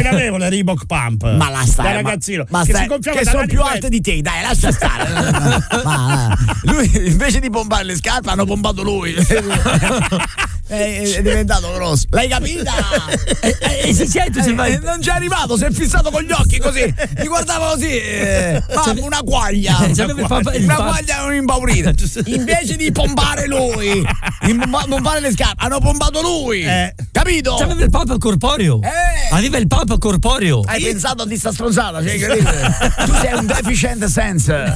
le avevo le Reebok Pump. Ma la stai, da ragazzino. che sono più alte di te, dai, lascia stare. Lui invece di pompare le scarpe hanno pompato lui. È diventato grosso. L'hai capita? Non c'è arrivato, si è fissato con gli occhi così. Mi guardava così. Una quaglia. Una quaglia non impaurita. Invece di pompare lui, pompare le scarpe, hanno pompato lui. Capito? Aveva il pump corporeo. Aveva il pump corporeo. Hai pensato di sta stronzata? Cioè, tu sei un deficient sense.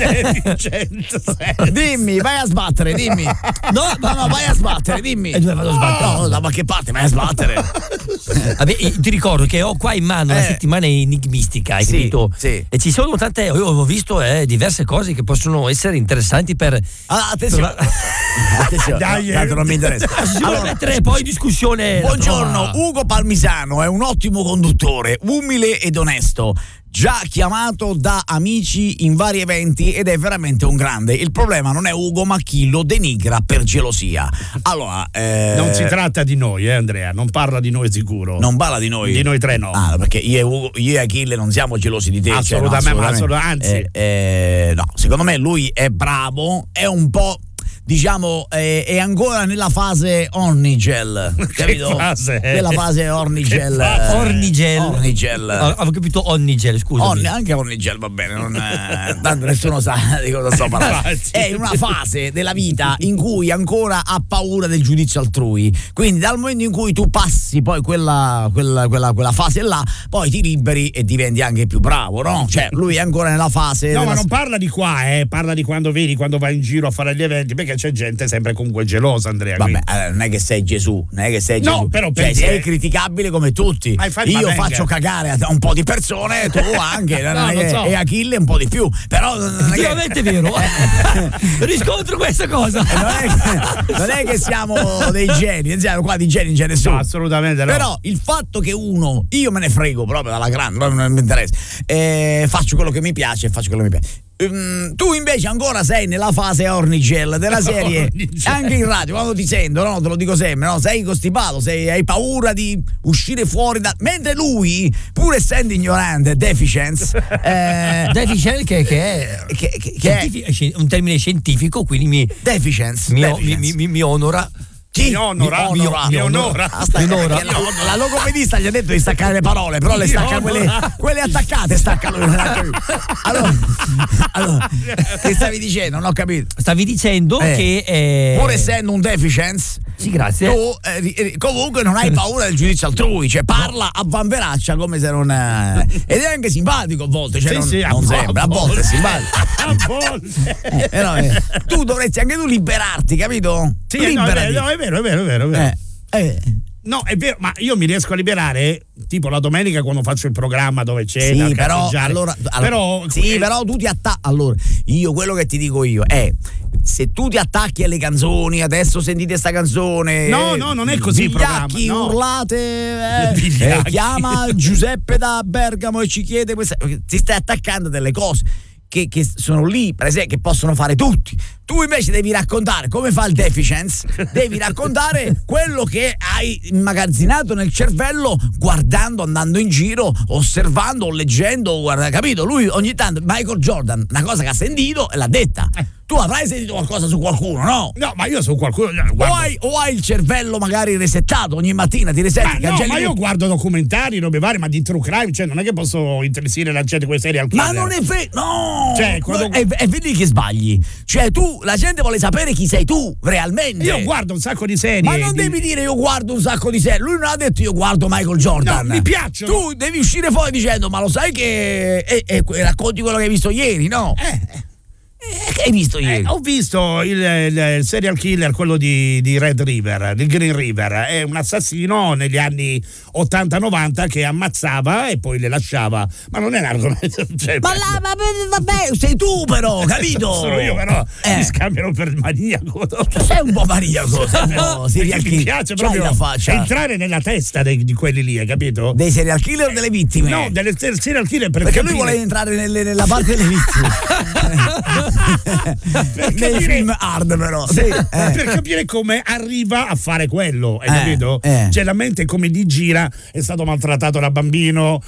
Dimmi, vai a sbattere, dimmi. No, vai a sbattere, dimmi. E dove vado a sbattere? No, da qualche parte vai a sbattere. Vabbè, ti ricordo che ho qua in mano la settimana enigmistica, hai capito? Sì. E ci sono tante, io ho visto diverse cose che possono essere interessanti per. Attenzione. Attenzione, dai, tanto non mi interessa. Allora, mettere poi in discussione. Buongiorno, Ugo Palmisano è un ottimo conduttore, umile ed onesto. Già chiamato da amici in vari eventi ed è veramente un grande. Il problema non è Ugo, ma chi lo denigra per gelosia. Allora, non si tratta di noi, Andrea, non parla di noi sicuro. Non parla di noi. Di noi tre no. Perché io e Achille non siamo gelosi di te. Assolutamente, anzi. No, secondo me lui è bravo, è un po'. Diciamo è ancora nella fase Ornigel, capito? Nella fase Ornigel. Ornigel. Avevo capito Ornigel, scusa. Anche Ornigel va bene, tanto nessuno sa di cosa sto parlando. È in una fase della vita in cui ancora ha paura del giudizio altrui. Quindi dal momento in cui tu passi poi quella fase là, poi ti liberi e diventi anche più bravo, no? Cioè lui è ancora nella fase. No, ma non parla di qua, parla di quando vai in giro a fare gli eventi, perché c'è gente sempre comunque gelosa, Andrea. Vabbè, non è che sei Gesù, No, però sei criticabile come tutti. Io faccio cagare a un po' di persone, tu anche, e Achille un po' di più. Però non è vero. Riscontro questa cosa. Non è che siamo dei geni, non siamo qua di geni, non c'è nessuno. No, assolutamente no. Però il fatto che io me ne frego proprio dalla grande, non mi interessa. Faccio quello che mi piace, tu invece ancora sei nella fase Ornigel della serie. Anche in radio quando ti sento, no, te lo dico sempre, no, sei costipato, hai paura di uscire fuori mentre lui, pur essendo ignorante, deficient che è un termine scientifico, quindi mi onora. Mi onora. La logopedista gli ha detto di staccare le parole, però le stacca quelle attaccate, stacca lui. Allora, che stavi dicendo? Non ho capito. Stavi dicendo che pur essendo un deficient, sì, grazie. Tu comunque non hai paura del giudizio altrui, cioè parla a vanveraccia come se non ed è anche simpatico a volte, cioè non sempre, a volte è simpatico. A volte. Tu dovresti anche tu liberarti, capito? Sì, liberati. No, è vero. No, è vero, ma io mi riesco a liberare tipo la domenica quando faccio il programma dove c'è sì, però tu ti attacchi. Allora, quello che ti dico io è: se tu ti attacchi alle canzoni, adesso sentite sta canzone. No, non è così il programma. No. Urlate, chiama Giuseppe da Bergamo e ci chiede questa. Ti stai attaccando delle cose che sono lì, per esempio, che possono fare tutti. Tu invece devi raccontare come fa il deficiency, devi raccontare quello che hai immagazzinato nel cervello guardando, andando in giro, osservando o leggendo, capito? Lui ogni tanto, Michael Jordan, una cosa che ha sentito e l'ha detta. Tu avrai sentito qualcosa su qualcuno, no? No, ma io su qualcuno. O hai il cervello magari resettato, ogni mattina ti resetti. Ma io guardo documentari, robe varie, ma di true crime, cioè non è che posso interessare la gente quelle serie al Ma non è no! Cioè, è lì che sbagli. Cioè tu, la gente vuole sapere chi sei tu, realmente. Io guardo un sacco di serie. Ma non devi dire io guardo un sacco di serie. Lui non ha detto io guardo Michael Jordan. No, mi piacciono. Tu devi uscire fuori dicendo, ma lo sai che racconti quello che hai visto ieri, no? Che hai visto ieri? Ho visto il serial killer, quello di Red River, di Green River. È un assassino negli anni 80-90 che ammazzava e poi le lasciava. Ma non è un argomento. Cioè, vabbè, sei tu però, capito? Sono io, però mi scambiano per maniaco. Sei un po' maniaco, serial killer. Mi piace proprio la faccia. Entrare nella testa di quelli lì, hai capito? Dei serial killer o delle vittime? No, del serial killer perché lui vuole entrare nella parte delle vittime. Nei film hard però per capire come arriva a fare quello, hai capito? Cioè la mente come gli gira, è stato maltrattato da bambino,